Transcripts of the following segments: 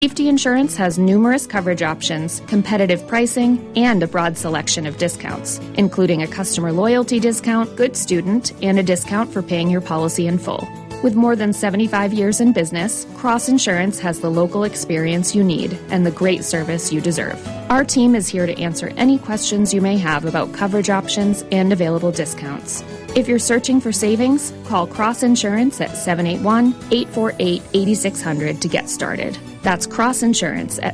Safety Insurance has numerous coverage options, competitive pricing, and a broad selection of discounts, including a customer loyalty discount, good student, and a discount for paying your policy in full. With more than 75 years in business, Cross Insurance has the local experience you need and the great service you deserve. Our team is here to answer any questions you may have about coverage options and available discounts. If you're searching for savings, call Cross Insurance at 781-848-8600 to get started. That's Cross Insurance at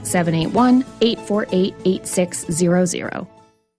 781-848-8600.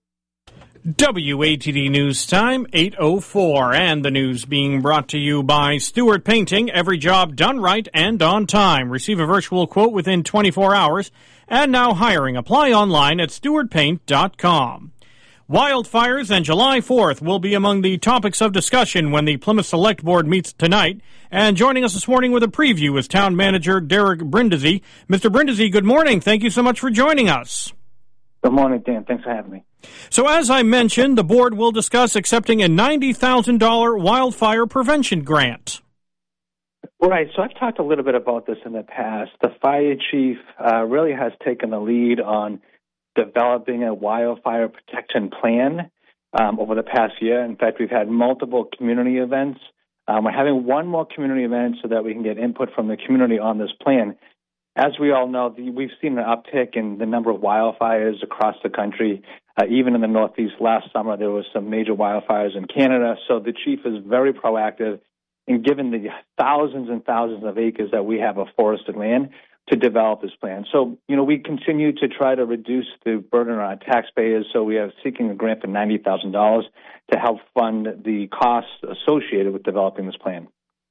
WATD News Time, 8:04, and the news being brought to you by Stewart Painting. Every job done right and on time. Receive a virtual quote within 24 hours. And now hiring. Apply online at stewartpaint.com. Wildfires and July 4th will be among the topics of discussion when the Plymouth Select Board meets tonight. And joining us this morning with a preview is Town Manager Derek Brindisi. Mr. Brindisi, good morning. Thank you so much for joining us. Good morning, Dan. Thanks for having me. So as I mentioned, the board will discuss accepting a $90,000 wildfire prevention grant. Right. So I've talked a little bit about this in the past. The fire chief really has taken the lead on developing a wildfire protection plan over the past year. In fact, we've had multiple community events. We're having one more community event so that we can get input from the community on this plan. As we all know, we've seen an uptick in the number of wildfires across the country. Even in the Northeast last summer, there was some major wildfires in Canada. So the chief is very proactive in giving the thousands and thousands of acres that we have of forested land to develop this plan. So, we continue to try to reduce the burden on our taxpayers. So we are seeking a grant for $90,000 to help fund the costs associated with developing this plan.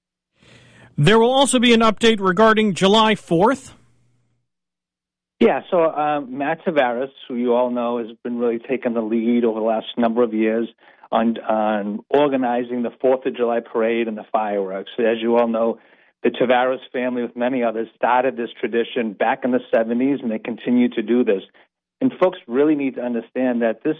There will also be an update regarding July 4th. Yeah, so Matt Tavares, who you all know has been really taking the lead over the last number of years on organizing the 4th of July parade and the fireworks. As you all know, the Tavares family, with many others, started this tradition back in the 70s, and they continue to do this. And folks really need to understand that this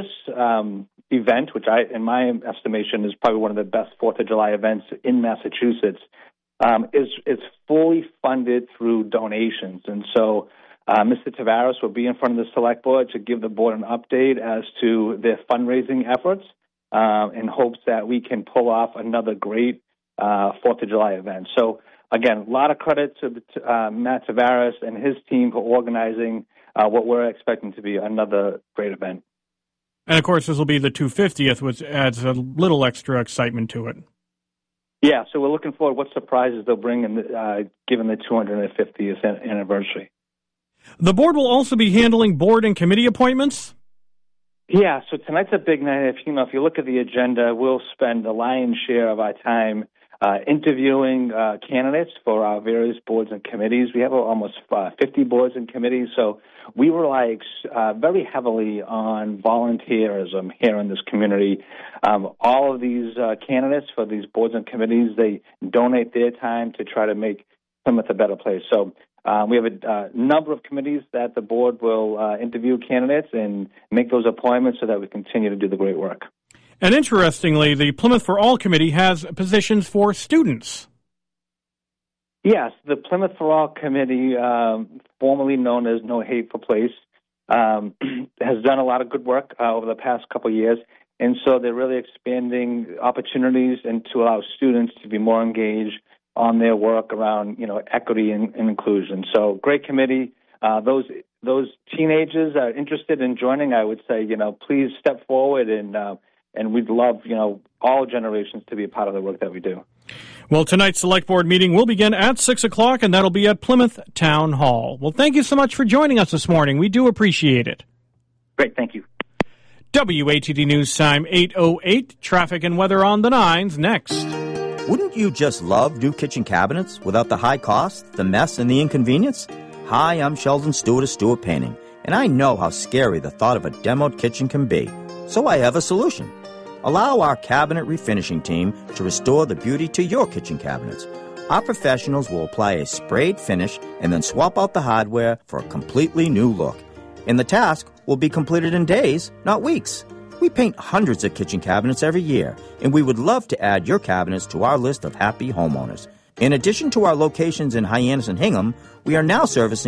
event, which in my estimation, is probably one of the best 4th of July events in Massachusetts, is fully funded through donations. And so Mr. Tavares will be in front of the Select Board to give the board an update as to their fundraising efforts in hopes that we can pull off another great 4th of July event. So, again, a lot of credit to Matt Tavares and his team for organizing what we're expecting to be another great event. And, of course, this will be the 250th, which adds a little extra excitement to it. Yeah, so we're looking forward to what surprises they'll bring given the 250th anniversary. The board will also be handling board and committee appointments? Yeah, so tonight's a big night. If you look at the agenda, we'll spend the lion's share of our time interviewing candidates for our various boards and committees. We have almost 50 boards and committees, so we rely very heavily on volunteerism here in this community. All of these candidates for these boards and committees, they donate their time to try to make Plymouth a better place. So we have a number of committees that the board will interview candidates and make those appointments so that we continue to do the great work. And interestingly, the Plymouth for All Committee has positions for students. Yes, the Plymouth for All Committee, formerly known as No Hateful Place, has done a lot of good work over the past couple of years. And so they're really expanding opportunities and to allow students to be more engaged on their work around, equity and inclusion. So great committee. Those teenagers are interested in joining. I would say, please step forward and we'd love, all generations to be a part of the work that we do. Well, tonight's Select Board meeting will begin at 6 o'clock, and that'll be at Plymouth Town Hall. Well, thank you so much for joining us this morning. We do appreciate it. Great, thank you. WATD News Time, 8:08. Traffic and weather on the 9s next. Wouldn't you just love new kitchen cabinets without the high cost, the mess, and the inconvenience? Hi, I'm Sheldon Stewart of Stewart Painting, and I know how scary the thought of a demoed kitchen can be. So I have a solution. Allow our cabinet refinishing team to restore the beauty to your kitchen cabinets. Our professionals will apply a sprayed finish and then swap out the hardware for a completely new look. And the task will be completed in days, not weeks. We paint hundreds of kitchen cabinets every year, and we would love to add your cabinets to our list of happy homeowners. In addition to our locations in Hyannis and Hingham, we are now servicing